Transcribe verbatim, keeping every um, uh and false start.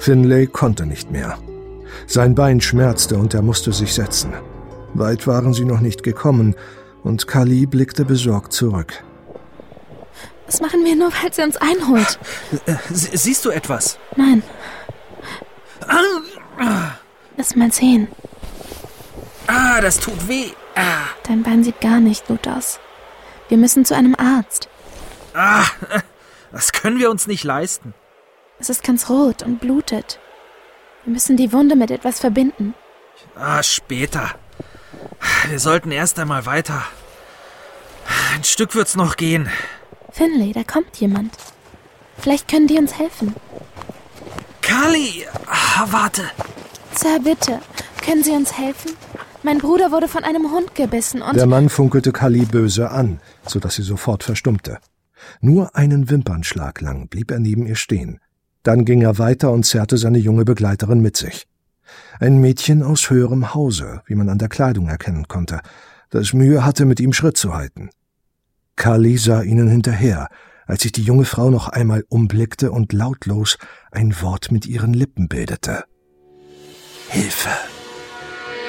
Finlay konnte nicht mehr. Sein Bein schmerzte und er musste sich setzen. Weit waren sie noch nicht gekommen und Kali blickte besorgt zurück. Was machen wir nur, weil sie uns einholt? Sie- Siehst du etwas? Nein. Lass mal sehen. Ah, das tut weh. Ah, Dein Bein sieht gar nicht gut aus. Wir müssen zu einem Arzt. ah, das können wir uns nicht leisten. Es ist ganz rot und blutet. Wir müssen die Wunde mit etwas verbinden. Ah, später. Wir sollten erst einmal weiter. Ein Stück wird's noch gehen. Finlay, da kommt jemand. Vielleicht können die uns helfen. Kali! Ah, warte. Sir, bitte. Können Sie uns helfen? Mein Bruder wurde von einem Hund gebissen und... Der Mann funkelte Kali böse an, sodass sie sofort verstummte. Nur einen Wimpernschlag lang blieb er neben ihr stehen. Dann ging er weiter und zerrte seine junge Begleiterin mit sich. Ein Mädchen aus höherem Hause, wie man an der Kleidung erkennen konnte, das Mühe hatte, mit ihm Schritt zu halten. Kali sah ihnen hinterher, als sich die junge Frau noch einmal umblickte und lautlos ein Wort mit ihren Lippen bildete. Hilfe!